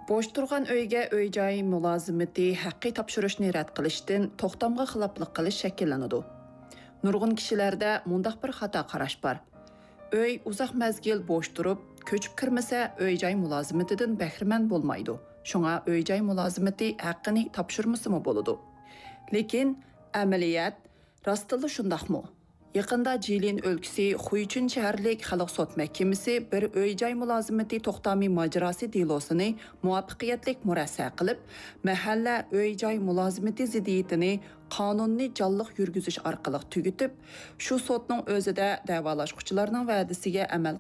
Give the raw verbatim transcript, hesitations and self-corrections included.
Boş turgan uyga uy-joy mulozimati haqqi topshirishni rad qilishdan to'xtamga xiloflik qilish shakllanadi. Nurg'un kishilarda mundaq bir xato qarash bor. Uy uzoq mazgil bo'sh turib, ko'chib kirmasa, uy-joy mulozimatidan bahramand bo'lmaydi. Shunga uy-joy mulozimati haqqini topshirmasimi bo'ladi. Lekin amaliyat rostila shundaqmi? Yaqında Jilin o'lkasi Xuychun shaharlik xalq sud mahkamasi bir uy-joy mulozimati to'xtami majrosi delosini muvaffaqiyatlik murassa qilib, mahalla uy-joy mulozimati ziddiyatini qonunni jonliq yurgizish orqali tugitib, shu sudning o'zida davolashuvchilarning va'dasiga amal